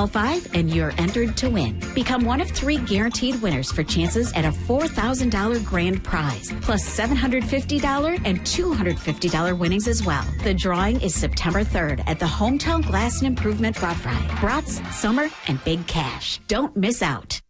Call 5 and you're entered to win. Become one of 3 guaranteed winners for chances at a $4,000 grand prize, plus $750 and $250 winnings as well. The drawing is September 3rd at the Hometown Glass and Improvement Broad Fry. Brats, summer, and big cash. Don't miss out.